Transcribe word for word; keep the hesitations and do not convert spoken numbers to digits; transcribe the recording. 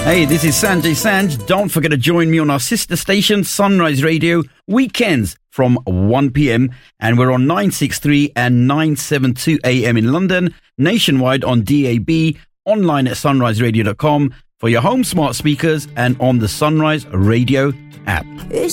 Hey, this is Sanjay Sanj. Don't forget to join me on our sister station, Sunrise Radio, weekends from one p.m. And we're on nine sixty-three and nine seventy-two a m in London, nationwide on D A B, online at sunrise radio dot com, for your home smart speakers and on the Sunrise Radio app.